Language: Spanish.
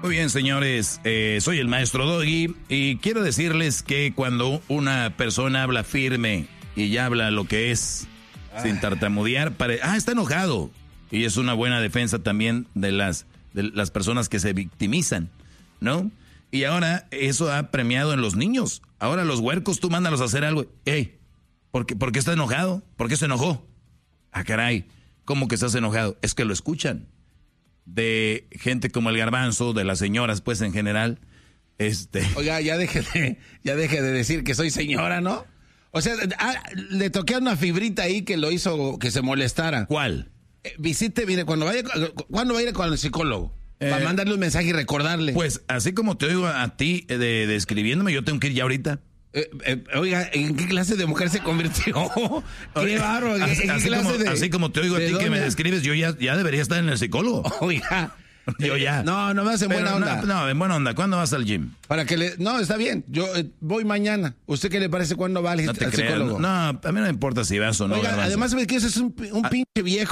Muy bien, señores, soy el maestro Doggy y quiero decirles que cuando una persona habla firme y ya habla lo que es, sin tartamudear, está enojado. Y es una buena defensa también de las personas que se victimizan, ¿no? Y ahora eso ha premiado en los niños. Ahora los huercos, tú mándalos a hacer algo. Ey, ¿por qué está enojado? ¿Por qué se enojó? Ah, caray, ¿cómo que estás enojado? Es que lo escuchan. De gente como el Garbanzo, de las señoras, pues, en general. Oiga, ya deje de decir que soy señora, ¿no? O sea, le toqué una fibrita ahí que lo hizo que se molestara. ¿Cuál? Visite, mire, ¿cuándo va a ir con el psicólogo? Para mandarle un mensaje y recordarle. Pues, así como te oigo a ti describiéndome, yo tengo que ir ya ahorita. Oiga, ¿en qué clase de mujer se convirtió? ¡Qué bárbaro! Así como te oigo a ti que me describes, yo ya debería estar en el psicólogo. Oiga. Yo ya. No me hace buena onda. No, en buena onda. ¿Cuándo vas al gym? No, está bien. Yo voy mañana. ¿Usted qué le parece cuándo va al psicólogo? No, a mí no me importa si vas o no. Oiga, además, ¿sabes qué? Ese es un pinche viejo.